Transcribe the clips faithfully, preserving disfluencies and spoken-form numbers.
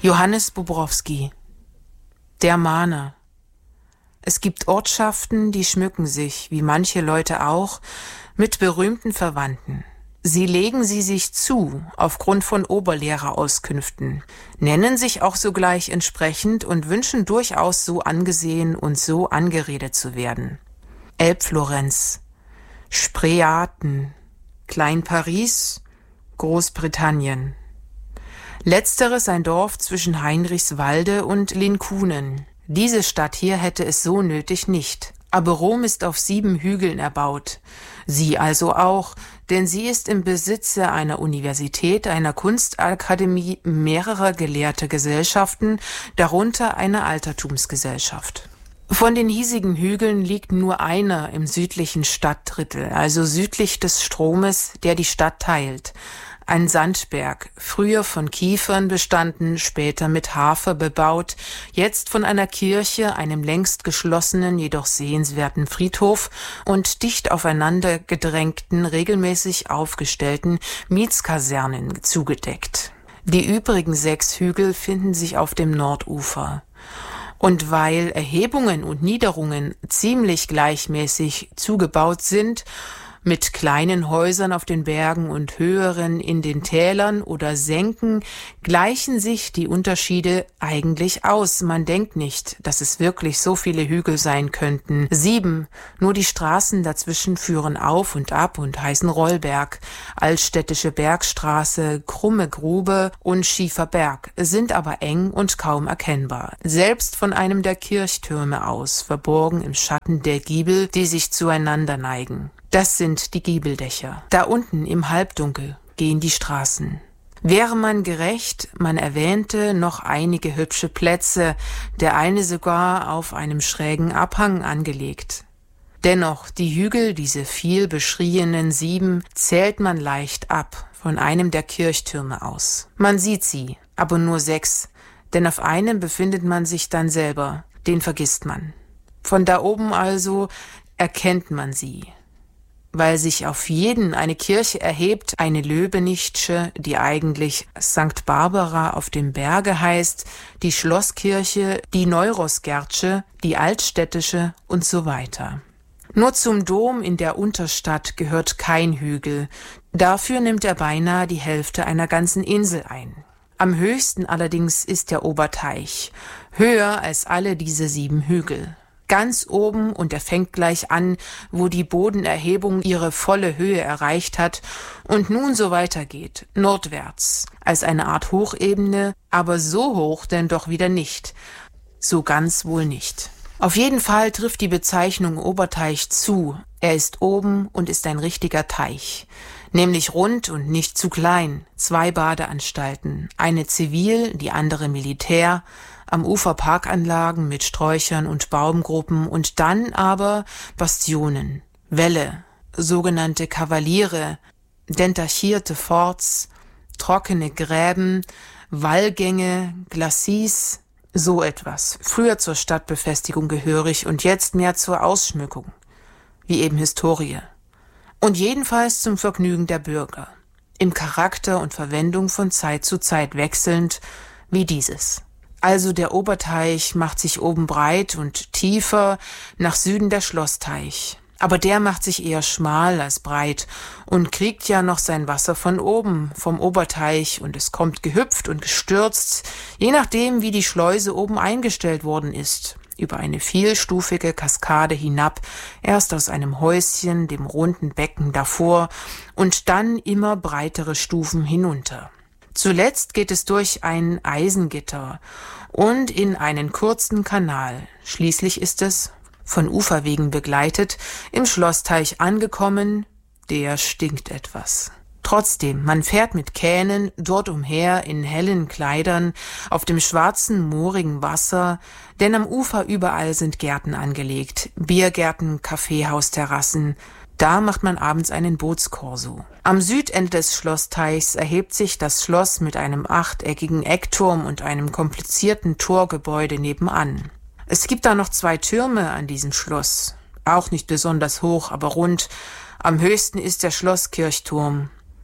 Johannes Bobrowski. Der Mahner. Es gibt Ortschaften, die schmücken sich, wie manche Leute auch, mit berühmten Verwandten. Sie legen sie sich zu, aufgrund von Oberlehrerauskünften, nennen sich auch sogleich entsprechend und wünschen durchaus so angesehen und so angeredet zu werden. Elbflorenz, Spreeaten, Klein-Paris, Großbritannien. Letzteres ein Dorf zwischen Heinrichswalde und Linkunen. Diese Stadt hier hätte es so nötig nicht. Aber Rom ist auf sieben Hügeln erbaut. Sie also auch, denn sie ist im Besitze einer Universität, einer Kunstakademie, mehrerer gelehrter Gesellschaften, darunter einer Altertumsgesellschaft. Von den hiesigen Hügeln liegt nur einer im südlichen Stadtdrittel, also südlich des Stromes, der die Stadt teilt. Ein Sandberg, früher von Kiefern bestanden, später mit Hafer bebaut, jetzt von einer Kirche, einem längst geschlossenen, jedoch sehenswerten Friedhof und dicht aufeinander gedrängten, regelmäßig aufgestellten Mietskasernen zugedeckt. Die übrigen sechs Hügel finden sich auf dem Nordufer. Und weil Erhebungen und Niederungen ziemlich gleichmäßig zugebaut sind, mit kleinen Häusern auf den Bergen und höheren in den Tälern oder Senken, gleichen sich die Unterschiede eigentlich aus. Man denkt nicht, dass es wirklich so viele Hügel sein könnten. Sieben, nur die Straßen dazwischen führen auf und ab und heißen Rollberg, Altstädtische Bergstraße, Krumme Grube und Schiefer Berg, sind aber eng und kaum erkennbar. Selbst von einem der Kirchtürme aus, verborgen im Schatten der Giebel, die sich zueinander neigen. Das sind die Giebeldächer. Da unten im Halbdunkel gehen die Straßen. Wäre man gerecht, man erwähnte noch einige hübsche Plätze, der eine sogar auf einem schrägen Abhang angelegt. Dennoch, die Hügel, diese viel beschriebenen sieben, zählt man leicht ab, von einem der Kirchtürme aus. Man sieht sie, aber nur sechs, denn auf einem befindet man sich dann selber, den vergisst man. Von da oben also erkennt man sie. Weil sich auf jeden eine Kirche erhebt, eine Löbenichtsche, die eigentlich Sankt Barbara auf dem Berge heißt, die Schlosskirche, die Neurosgertsche, die Altstädtische und so weiter. Nur zum Dom in der Unterstadt gehört kein Hügel, dafür nimmt er beinahe die Hälfte einer ganzen Insel ein. Am höchsten allerdings ist der Oberteich, höher als alle diese sieben Hügel. Ganz oben, und er fängt gleich an, wo die Bodenerhebung ihre volle Höhe erreicht hat und nun so weitergeht, nordwärts, als eine Art Hochebene, aber so hoch denn doch wieder nicht, so ganz wohl nicht. Auf jeden Fall trifft die Bezeichnung Oberteich zu, er ist oben und ist ein richtiger Teich, nämlich rund und nicht zu klein, zwei Badeanstalten, eine zivil, die andere militär, am Ufer Parkanlagen mit Sträuchern und Baumgruppen und dann aber Bastionen, Wälle, sogenannte Kavaliere, dentachierte Forts, trockene Gräben, Wallgänge, Glacis, so etwas. Früher zur Stadtbefestigung gehörig und jetzt mehr zur Ausschmückung, wie eben Historie. Und jedenfalls zum Vergnügen der Bürger, im Charakter und Verwendung von Zeit zu Zeit wechselnd, wie dieses. Also der Oberteich macht sich oben breit und tiefer, nach Süden der Schlossteich. Aber der macht sich eher schmal als breit und kriegt ja noch sein Wasser von oben, vom Oberteich, und es kommt gehüpft und gestürzt, je nachdem, wie die Schleuse oben eingestellt worden ist, über eine vielstufige Kaskade hinab, erst aus einem Häuschen, dem runden Becken davor und dann immer breitere Stufen hinunter. Zuletzt geht es durch ein Eisengitter und in einen kurzen Kanal. Schließlich ist es, von Uferwegen begleitet, im Schlossteich angekommen, der stinkt etwas. Trotzdem, man fährt mit Kähnen dort umher in hellen Kleidern, auf dem schwarzen, moorigen Wasser, denn am Ufer überall sind Gärten angelegt, Biergärten, Kaffeehausterrassen. Da macht man abends einen Bootskorso. Am Südende des Schlossteichs erhebt sich das Schloss mit einem achteckigen Eckturm und einem komplizierten Torgebäude nebenan. Es gibt da noch zwei Türme an diesem Schloss, auch nicht besonders hoch, aber rund. Am höchsten ist der Schlosskirchturm.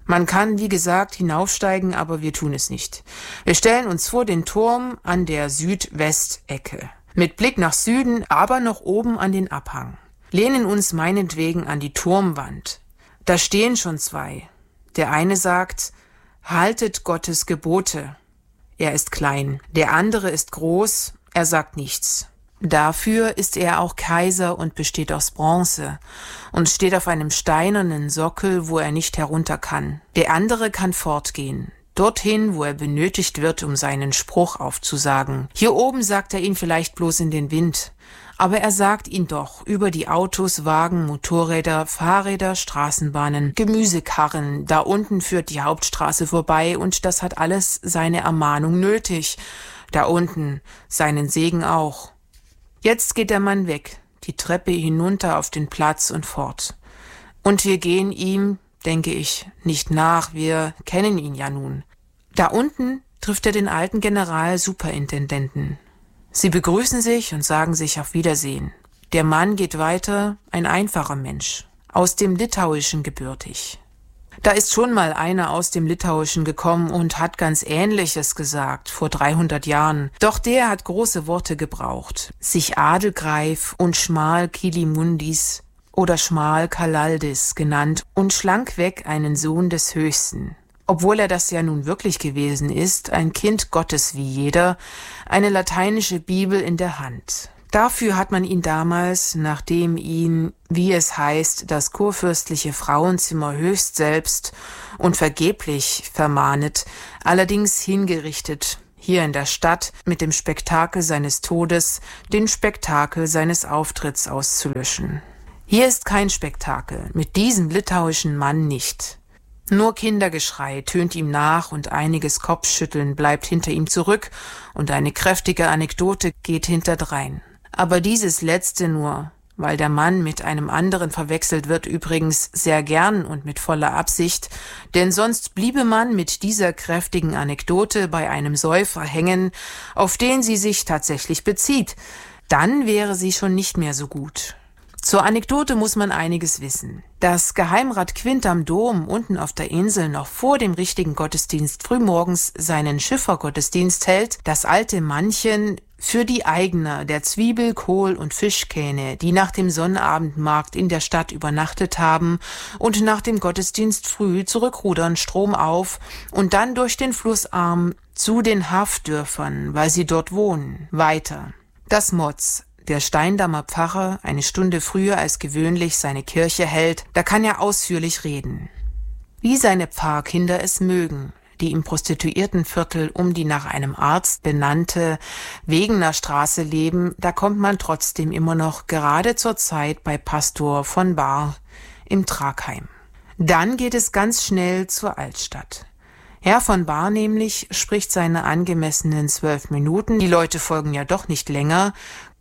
Man kann, wie gesagt, hinaufsteigen, aber wir tun es nicht. Wir stellen uns vor den Turm an der Südwestecke. Mit Blick nach Süden, aber noch oben an den Abhang. Lehnen uns meinetwegen an die Turmwand. Da stehen schon zwei. Der eine sagt, haltet Gottes Gebote. Er ist klein. Der andere ist groß. Er sagt nichts. Dafür ist er auch Kaiser und besteht aus Bronze und steht auf einem steinernen Sockel, wo er nicht herunter kann. Der andere kann fortgehen, dorthin, wo er benötigt wird, um seinen Spruch aufzusagen. Hier oben sagt er ihn vielleicht bloß in den Wind, aber er sagt ihn doch über die Autos, Wagen, Motorräder, Fahrräder, Straßenbahnen, Gemüsekarren. Da unten führt die Hauptstraße vorbei und das hat alles seine Ermahnung nötig. Da unten seinen Segen auch. Jetzt geht der Mann weg, die Treppe hinunter auf den Platz und fort. Und wir gehen ihm, denke ich, nicht nach, wir kennen ihn ja nun. Da unten trifft er den alten Generalsuperintendenten. Sie begrüßen sich und sagen sich auf Wiedersehen. Der Mann geht weiter, ein einfacher Mensch, aus dem Litauischen gebürtig. Da ist schon mal einer aus dem Litauischen gekommen und hat ganz Ähnliches gesagt, vor dreihundert Jahren. Doch der hat große Worte gebraucht, sich Adelgreif und Schmal Kilimundis oder Schmal Kalaldis genannt und schlankweg einen Sohn des Höchsten. Obwohl er das ja nun wirklich gewesen ist, ein Kind Gottes wie jeder, eine lateinische Bibel in der Hand. Dafür hat man ihn damals, nachdem ihn, wie es heißt, das kurfürstliche Frauenzimmer höchst selbst und vergeblich vermahnet, allerdings hingerichtet, hier in der Stadt mit dem Spektakel seines Todes, den Spektakel seines Auftritts auszulöschen. Hier ist kein Spektakel, mit diesem litauischen Mann nicht. Nur Kindergeschrei tönt ihm nach und einiges Kopfschütteln bleibt hinter ihm zurück und eine kräftige Anekdote geht hinterdrein. Aber dieses Letzte nur, weil der Mann mit einem anderen verwechselt wird, übrigens sehr gern und mit voller Absicht, denn sonst bliebe man mit dieser kräftigen Anekdote bei einem Säufer hängen, auf den sie sich tatsächlich bezieht. Dann wäre sie schon nicht mehr so gut. Zur Anekdote muss man einiges wissen. Dass Geheimrat Quint am Dom unten auf der Insel noch vor dem richtigen Gottesdienst frühmorgens seinen Schiffergottesdienst hält, das alte Mannchen für die Eigner der Zwiebel-, Kohl- und Fischkähne, die nach dem Sonnabendmarkt in der Stadt übernachtet haben und nach dem Gottesdienst früh zurückrudern stromauf und dann durch den Flussarm zu den Hafdörfern, weil sie dort wohnen, weiter. Das Moz, der Steindammer Pfarrer, eine Stunde früher als gewöhnlich seine Kirche hält, da kann er ausführlich reden. Wie seine Pfarrkinder es mögen, die im Prostituiertenviertel um die nach einem Arzt benannte Wegener Straße leben, da kommt man trotzdem immer noch gerade zur Zeit bei Pastor von Bahr im Tragheim. Dann geht es ganz schnell zur Altstadt. Herr von Bahr nämlich spricht seine angemessenen zwölf Minuten, die Leute folgen ja doch nicht länger.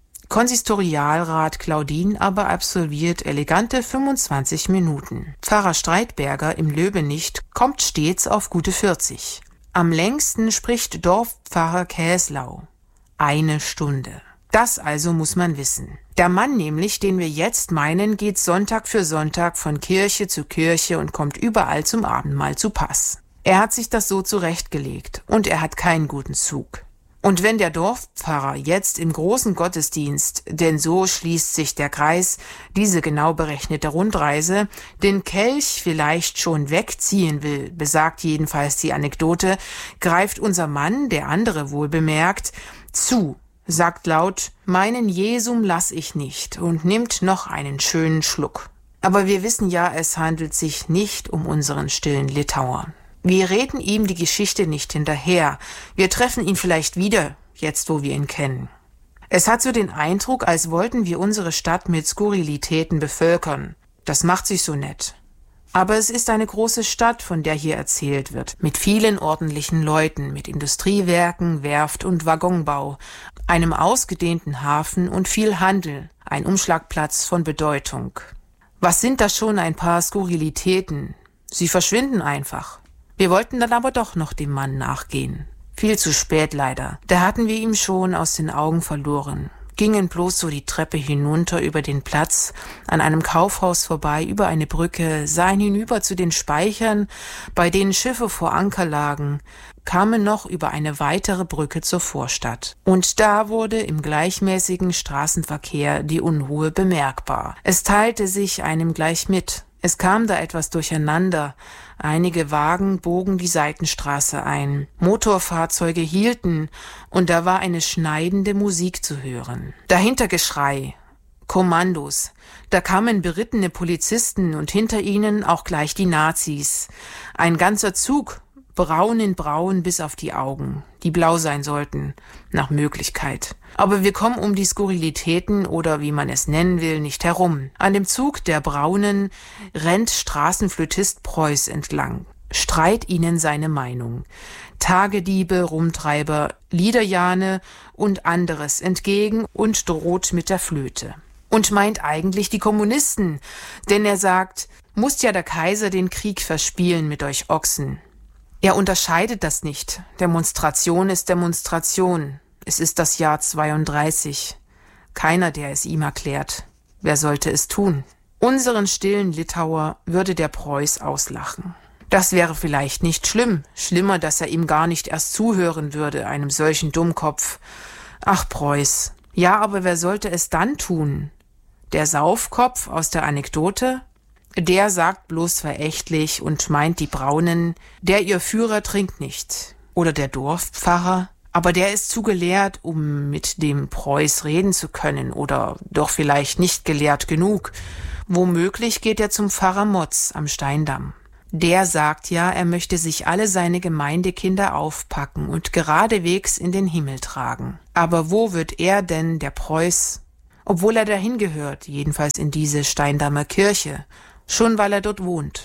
Konsistorialrat Claudin aber absolviert elegante fünfundzwanzig Minuten. Pfarrer Streitberger im Löbenicht kommt stets auf gute vierzig. Am längsten spricht Dorfpfarrer Käslau. Eine Stunde. Das also muss man wissen. Der Mann nämlich, den wir jetzt meinen, geht Sonntag für Sonntag von Kirche zu Kirche und kommt überall zum Abendmahl zu Pass. Er hat sich das so zurechtgelegt und er hat keinen guten Zug. Und wenn der Dorfpfarrer jetzt im großen Gottesdienst, denn so schließt sich der Kreis, diese genau berechnete Rundreise, den Kelch vielleicht schon wegziehen will, besagt jedenfalls die Anekdote, greift unser Mann, der andere wohl bemerkt, zu, sagt laut, meinen Jesum lass ich nicht und nimmt noch einen schönen Schluck. Aber wir wissen ja, es handelt sich nicht um unseren stillen Litauer. Wir reden ihm die Geschichte nicht hinterher. Wir treffen ihn vielleicht wieder, jetzt wo wir ihn kennen. Es hat so den Eindruck, als wollten wir unsere Stadt mit Skurrilitäten bevölkern. Das macht sich so nett. Aber es ist eine große Stadt, von der hier erzählt wird, mit vielen ordentlichen Leuten, mit Industriewerken, Werft und Waggonbau, einem ausgedehnten Hafen und viel Handel, ein Umschlagplatz von Bedeutung. Was sind das schon ein paar Skurrilitäten? Sie verschwinden einfach. Wir wollten dann aber doch noch dem Mann nachgehen. Viel zu spät leider. Da hatten wir ihn schon aus den Augen verloren. gingen bloß so die Treppe hinunter über den Platz, an einem Kaufhaus vorbei, über eine Brücke, sahen hinüber zu den Speichern, bei denen Schiffe vor Anker lagen, kamen noch über eine weitere Brücke zur Vorstadt. Und da wurde im gleichmäßigen Straßenverkehr die Unruhe bemerkbar. Es teilte sich einem gleich mit. Es kam da etwas durcheinander. Einige Wagen bogen die Seitenstraße ein. Motorfahrzeuge hielten, und da war eine schneidende Musik zu hören. Dahinter Geschrei, Kommandos. Da kamen berittene Polizisten und hinter ihnen auch gleich die Nazis. Ein ganzer Zug, braun in braun bis auf die Augen, die blau sein sollten, nach Möglichkeit. Aber wir kommen um die Skurrilitäten oder wie man es nennen will, nicht herum. An dem Zug der Braunen rennt Straßenflötist Preuß entlang, streit ihnen seine Meinung. Tagediebe, Rumtreiber, Liederjahne und anderes entgegen und droht mit der Flöte. Und meint eigentlich die Kommunisten, denn er sagt, muss ja der Kaiser den Krieg verspielen mit euch Ochsen. Er unterscheidet das nicht. Demonstration ist Demonstration. Es ist das Jahr zweiunddreißig. Keiner, der es ihm erklärt. Wer sollte es tun? Unseren stillen Litauer würde der Preuß auslachen. Das wäre vielleicht nicht schlimm. Schlimmer, dass er ihm gar nicht erst zuhören würde, einem solchen Dummkopf. Ach, Preuß. Ja, aber wer sollte es dann tun? Der Saufkopf aus der Anekdote? Der sagt bloß verächtlich und meint die Braunen, der ihr Führer trinkt nicht. Oder der Dorfpfarrer, aber der ist zu gelehrt, um mit dem Preuß reden zu können, oder doch vielleicht nicht gelehrt genug. Womöglich geht er zum Pfarrer Motz am Steindamm. Der sagt ja, er möchte sich alle seine Gemeindekinder aufpacken und geradewegs in den Himmel tragen. Aber wo wird er denn, der Preuß, obwohl er dahin gehört, jedenfalls in diese Steindammer Kirche, schon weil er dort wohnt.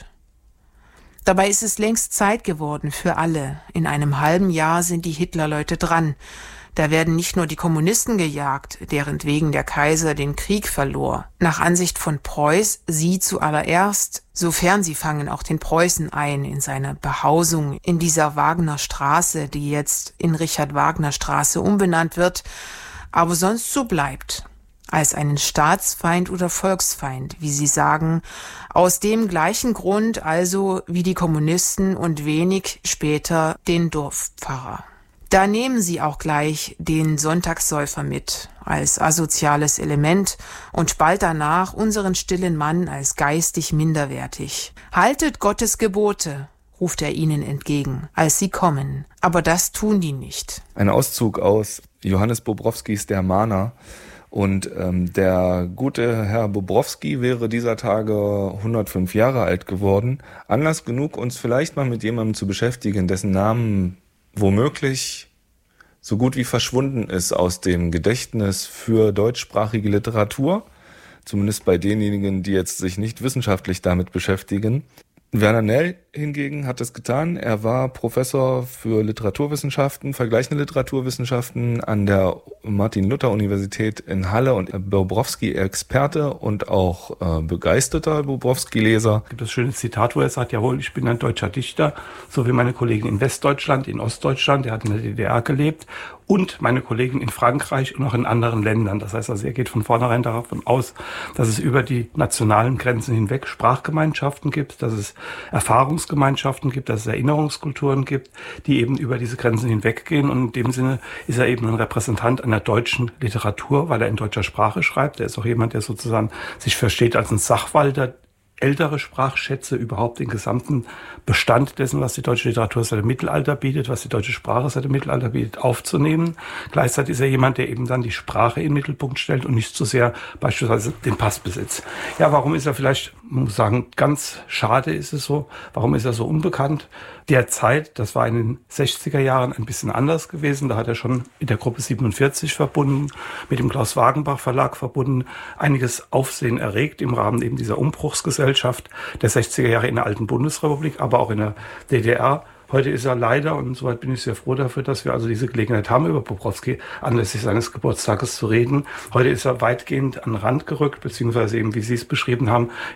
Dabei ist es längst Zeit geworden für alle. In einem halben Jahr sind die Hitlerleute dran. Da werden nicht nur die Kommunisten gejagt, deren wegen der Kaiser den Krieg verlor. Nach Ansicht von Preuß sie zuallererst, sofern sie fangen auch den Preußen ein in seine Behausung in dieser Wagner Straße, die jetzt in Richard Wagner Straße umbenannt wird, aber sonst so bleibt. Als einen Staatsfeind oder Volksfeind, wie sie sagen, aus dem gleichen Grund also wie die Kommunisten und wenig später den Dorfpfarrer. Da nehmen sie auch gleich den Sonntagssäufer mit, als asoziales Element und bald danach unseren stillen Mann als geistig minderwertig. Haltet Gottes Gebote, ruft er ihnen entgegen, als sie kommen. Aber das tun die nicht. Ein Auszug aus Johannes Bobrowskis Der Mahner. Und ähm, der gute Herr Bobrowski wäre dieser Tage hundertfünf Jahre alt geworden. Anlass genug, uns vielleicht mal mit jemandem zu beschäftigen, dessen Namen womöglich so gut wie verschwunden ist aus dem Gedächtnis für deutschsprachige Literatur. Zumindest bei denjenigen, die jetzt sich nicht wissenschaftlich damit beschäftigen. Werner Nell hingegen hat es getan. Er war Professor für Literaturwissenschaften, vergleichende Literaturwissenschaften an der Martin-Luther-Universität in Halle und Bobrowski-Experte und auch äh, begeisterter Bobrowski-Leser. Es gibt das schöne Zitat, wo er sagt, jawohl, ich bin ein deutscher Dichter, so wie meine Kollegen in Westdeutschland, in Ostdeutschland, er hat in der D D R gelebt, und meine Kollegen in Frankreich und auch in anderen Ländern. Das heißt also, er geht von vornherein davon aus, dass es über die nationalen Grenzen hinweg Sprachgemeinschaften gibt, dass es Erfahrungsgemeinschaften gibt, dass es Erinnerungskulturen gibt, die eben über diese Grenzen hinweggehen. Und in dem Sinne ist er eben ein Repräsentant einer deutschen Literatur, weil er in deutscher Sprache schreibt. Er ist auch jemand, der sozusagen sich versteht als ein Sachwalter, ältere Sprachschätze, überhaupt den gesamten Bestand dessen, was die deutsche Literatur seit dem Mittelalter bietet, was die deutsche Sprache seit dem Mittelalter bietet, aufzunehmen. Gleichzeitig ist er jemand, der eben dann die Sprache in den Mittelpunkt stellt und nicht so sehr beispielsweise den Passbesitz. Ja, warum ist er vielleicht, man muss sagen, ganz schade ist es so, warum ist er so unbekannt? Der Zeit, das war in den sechziger Jahren ein bisschen anders gewesen, da hat er schon in der Gruppe siebenundvierzig verbunden, mit dem Klaus Wagenbach Verlag verbunden, einiges Aufsehen erregt im Rahmen eben dieser Umbruchsgesellschaft der sechziger Jahre in der alten Bundesrepublik, aber auch in der D D R. Heute ist er leider, und soweit bin ich sehr froh dafür, dass wir also diese Gelegenheit haben, über Bobrowski anlässlich seines Geburtstages zu reden. Heute ist er weitgehend an den Rand gerückt, beziehungsweise eben, wie Sie es beschrieben haben, im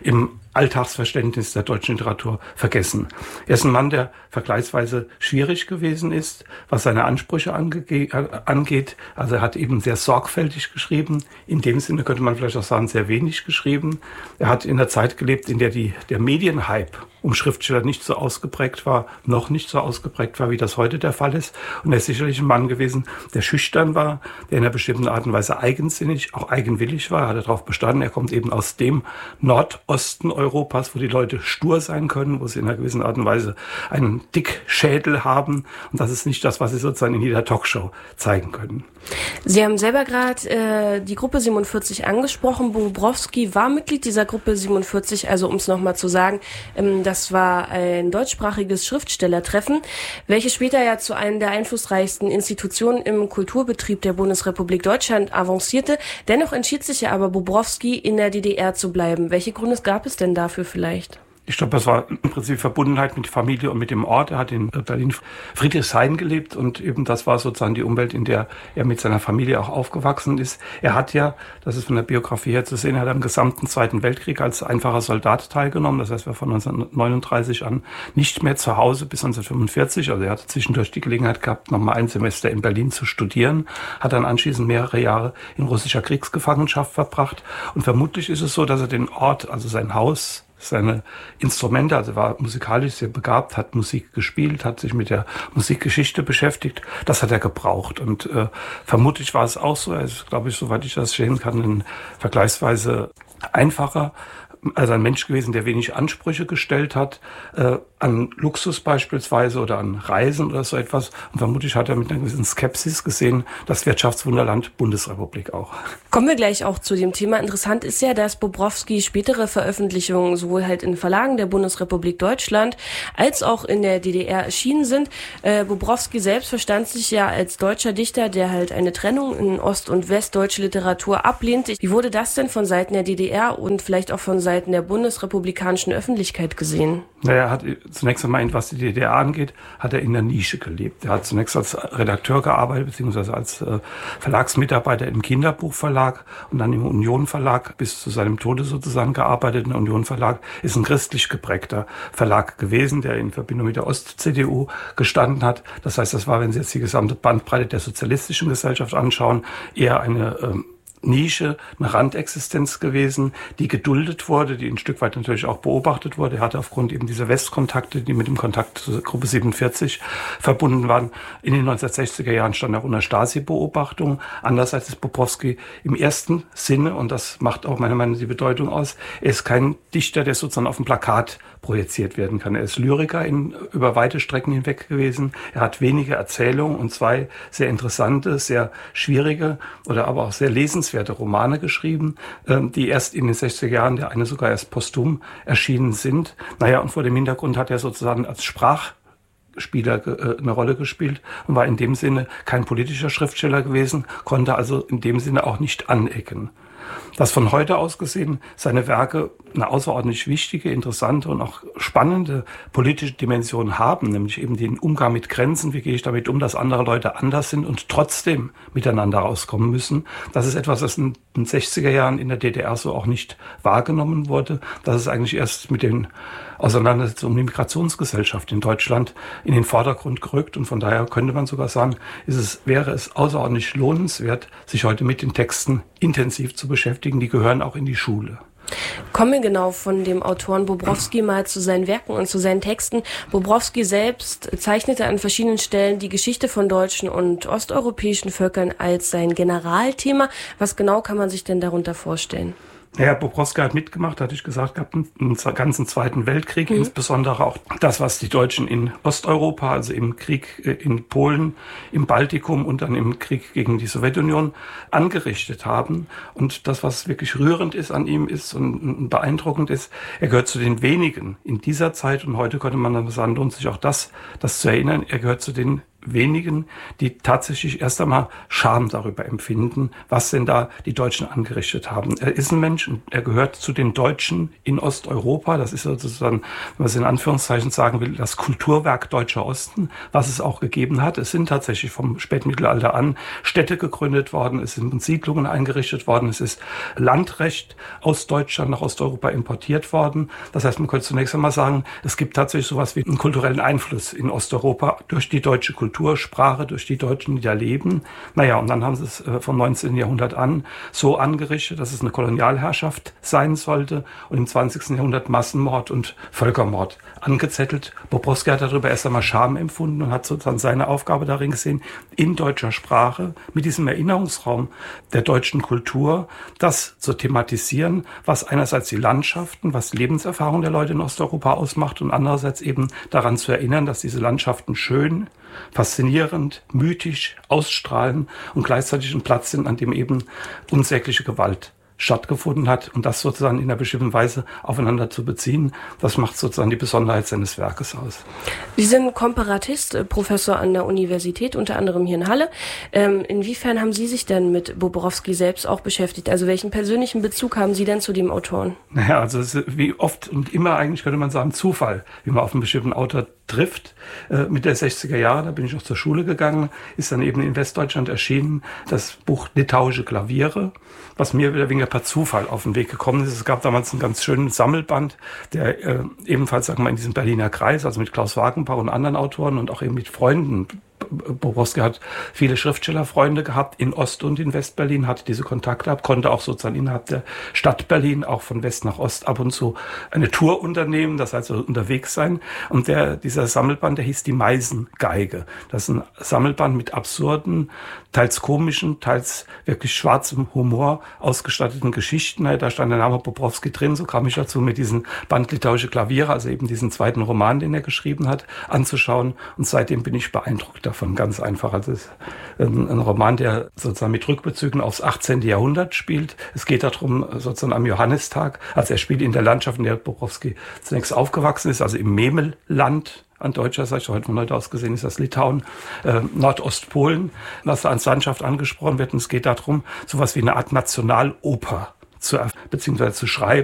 Alltagsverständnis der deutschen Literatur vergessen. Er ist ein Mann, der vergleichsweise schwierig gewesen ist, was seine Ansprüche ange- angeht. Also er hat eben sehr sorgfältig geschrieben. In dem Sinne könnte man vielleicht auch sagen, sehr wenig geschrieben. Er hat in der Zeit gelebt, in der die, der Medienhype um Schriftsteller nicht so ausgeprägt war, noch nicht so ausgeprägt war, wie das heute der Fall ist. Und er ist sicherlich ein Mann gewesen, der schüchtern war, der in einer bestimmten Art und Weise eigensinnig, auch eigenwillig war. Er hat darauf bestanden, er kommt eben aus dem Nordosten Europas, wo die Leute stur sein können, wo sie in einer gewissen Art und Weise einen Dickschädel haben. Und das ist nicht das, was sie sozusagen in jeder Talkshow zeigen können. Sie haben selber gerade äh, die Gruppe siebenundvierzig angesprochen. Bobrowski war Mitglied dieser Gruppe siebenundvierzig, also um es nochmal zu sagen, ähm, das war ein deutschsprachiges Schriftstellertreffen, welches später ja zu einer der einflussreichsten Institutionen im Kulturbetrieb der Bundesrepublik Deutschland avancierte. Dennoch entschied sich ja aber Bobrowski, in der D D R zu bleiben. Welche Gründe gab es denn dafür vielleicht? Ich glaube, das war im Prinzip Verbundenheit mit der Familie und mit dem Ort. Er hat in Berlin-Friedrichshain gelebt und eben das war sozusagen die Umwelt, in der er mit seiner Familie auch aufgewachsen ist. Er hat ja, das ist von der Biografie her zu sehen, er hat am gesamten Zweiten Weltkrieg als einfacher Soldat teilgenommen. Das heißt, er war von neunzehnhundertneununddreißig an nicht mehr zu Hause bis neunzehnhundertfünfundvierzig. Also er hatte zwischendurch die Gelegenheit gehabt, nochmal ein Semester in Berlin zu studieren, hat dann anschließend mehrere Jahre in russischer Kriegsgefangenschaft verbracht. Und vermutlich ist es so, dass er den Ort, also sein Haus, seine Instrumente, also war musikalisch sehr begabt, hat Musik gespielt, hat sich mit der Musikgeschichte beschäftigt. Das hat er gebraucht und äh, vermutlich war es auch so, also glaube ich, soweit ich das sehen kann, ein vergleichsweise einfacher, also ein Mensch gewesen, der wenig Ansprüche gestellt hat, äh, an Luxus beispielsweise oder an Reisen oder so etwas. Und vermutlich hat er mit einer gewissen Skepsis gesehen, das Wirtschaftswunderland Bundesrepublik auch. Kommen wir gleich auch zu dem Thema. Interessant ist ja, dass Bobrowski spätere Veröffentlichungen sowohl halt in Verlagen der Bundesrepublik Deutschland als auch in der D D R erschienen sind. Äh, Bobrowski selbst verstand sich ja als deutscher Dichter, der halt eine Trennung in ost- und westdeutsche Literatur ablehnte. Wie wurde das denn von Seiten der D D R und vielleicht auch von Seiten Seiten der bundesrepublikanischen Öffentlichkeit gesehen? Naja, er hat zunächst einmal, was die D D R angeht, hat er in der Nische gelebt. Er hat zunächst als Redakteur gearbeitet, beziehungsweise als äh, Verlagsmitarbeiter im Kinderbuchverlag und dann im Union Verlag bis zu seinem Tode sozusagen gearbeitet. Der Union Verlag ist ein christlich geprägter Verlag gewesen, der in Verbindung mit der Ost-C D U gestanden hat. Das heißt, das war, wenn Sie jetzt die gesamte Bandbreite der sozialistischen Gesellschaft anschauen, eher eine ähm, Nische, eine Randexistenz gewesen, die geduldet wurde, die ein Stück weit natürlich auch beobachtet wurde. Er hatte aufgrund eben dieser Westkontakte, die mit dem Kontakt zur Gruppe siebenundvierzig verbunden waren, in den neunzehnhundertsechziger Jahren stand er unter Stasi-Beobachtung. Andererseits ist Bobrowski im ersten Sinne, und das macht auch meiner Meinung nach die Bedeutung aus, er ist kein Dichter, der sozusagen auf dem Plakat projiziert werden kann. Er ist Lyriker in, über weite Strecken hinweg gewesen. Er hat wenige Erzählungen und zwei sehr interessante, sehr schwierige oder aber auch sehr lesenswerte Romane geschrieben, die erst in den sechziger Jahren, der eine sogar erst posthum erschienen sind. Naja, und vor dem Hintergrund hat er sozusagen als Sprachspieler eine Rolle gespielt und war in dem Sinne kein politischer Schriftsteller gewesen, konnte also in dem Sinne auch nicht anecken. Dass von heute aus gesehen seine Werke eine außerordentlich wichtige, interessante und auch spannende politische Dimension haben, nämlich eben den Umgang mit Grenzen, wie gehe ich damit um, dass andere Leute anders sind und trotzdem miteinander rauskommen müssen. Das ist etwas, das in den sechziger Jahren in der D D R so auch nicht wahrgenommen wurde. Das ist eigentlich erst mit den Auseinandersetzungen um die Migrationsgesellschaft in Deutschland in den Vordergrund gerückt und von daher könnte man sogar sagen, ist es, wäre es außerordentlich lohnenswert, sich heute mit den Texten intensiv zu beschäftigen. Die gehören auch in die Schule. Kommen wir genau von dem Autoren Bobrowski mal zu seinen Werken und zu seinen Texten. Bobrowski selbst zeichnete an verschiedenen Stellen die Geschichte von deutschen und osteuropäischen Völkern als sein Generalthema. Was genau kann man sich denn darunter vorstellen? Ja, Bobrowski hat mitgemacht, hatte ich gesagt, gab einen ganzen Zweiten Weltkrieg, mhm. insbesondere auch das, was die Deutschen in Osteuropa, also im Krieg in Polen, im Baltikum und dann im Krieg gegen die Sowjetunion angerichtet haben. Und das, was wirklich rührend ist an ihm ist und beeindruckend ist, er gehört zu den wenigen in dieser Zeit und heute könnte man dann sagen, lohnt sich auch das, das zu erinnern, er gehört zu den wenigen, die tatsächlich erst einmal Scham darüber empfinden, was denn da die Deutschen angerichtet haben. Er ist ein Mensch und er gehört zu den Deutschen in Osteuropa. Das ist sozusagen, wenn man es in Anführungszeichen sagen will, das Kulturwerk Deutscher Osten, was es auch gegeben hat. Es sind tatsächlich vom Spätmittelalter an Städte gegründet worden, es sind Siedlungen eingerichtet worden, es ist Landrecht aus Deutschland nach Osteuropa importiert worden. Das heißt, man könnte zunächst einmal sagen, es gibt tatsächlich sowas wie einen kulturellen Einfluss in Osteuropa durch die deutsche Kultur. Kultursprache, durch die Deutschen, die da leben. Naja, und dann haben sie es äh, vom neunzehnten Jahrhundert an so angerichtet, dass es eine Kolonialherrschaft sein sollte und im zwanzigsten Jahrhundert Massenmord und Völkermord angezettelt. Bobrowski hat darüber erst einmal Scham empfunden und hat sozusagen seine Aufgabe darin gesehen, in deutscher Sprache mit diesem Erinnerungsraum der deutschen Kultur das zu thematisieren, was einerseits die Landschaften, was Lebenserfahrung der Leute in Osteuropa ausmacht und andererseits eben daran zu erinnern, dass diese Landschaften schön, faszinierend, mythisch ausstrahlen und gleichzeitig ein Platz sind, an dem eben unsägliche Gewalt stattgefunden hat und das sozusagen in einer bestimmten Weise aufeinander zu beziehen, das macht sozusagen die Besonderheit seines Werkes aus. Sie sind Komparatist, Professor an der Universität, unter anderem hier in Halle. Ähm, inwiefern haben Sie sich denn mit Bobrowski selbst auch beschäftigt? Also welchen persönlichen Bezug haben Sie denn zu dem Autoren? Naja, also es ist wie oft und immer eigentlich könnte man sagen Zufall, wie man auf einen bestimmten Autor trifft. Äh, mit der sechziger Jahre, da bin ich auch zur Schule gegangen, ist dann eben in Westdeutschland erschienen das Buch Litauische Klaviere, was mir wieder wegen per Zufall auf den Weg gekommen ist. Es gab damals einen ganz schönen Sammelband, der äh, ebenfalls, sagen wir mal, in diesem Berliner Kreis, also mit Klaus Wagenbach und anderen Autoren und auch eben mit Freunden. Bobrowski hat viele Schriftstellerfreunde gehabt in Ost- und in Westberlin, hatte diese Kontakte gehabt, konnte auch sozusagen innerhalb der Stadt Berlin auch von West nach Ost ab und zu eine Tour unternehmen, das heißt also unterwegs sein. Und der, dieser Sammelband, der hieß die Meisengeige. Das ist ein Sammelband mit absurden, teils komischen, teils wirklich schwarzem Humor ausgestatteten Geschichten. Da stand der Name Bobrowski drin, so kam ich dazu, mir diesen Band Litauische Klaviere, also eben diesen zweiten Roman, den er geschrieben hat, anzuschauen. Und seitdem bin ich beeindruckt davon. Ganz einfach. Also es ist ein, ein Roman, der sozusagen mit Rückbezügen aufs achtzehnten Jahrhundert spielt. Es geht darum, sozusagen am Johannistag, also er spielt in der Landschaft, in der Bobrowski zunächst aufgewachsen ist, also im Memelland, an deutscher Seite, heute von heute aus gesehen ist das Litauen, äh, Nordostpolen, was da als Landschaft angesprochen wird. Und es geht darum, sowas wie eine Art Nationaloper zu, beziehungsweise zu schreiben.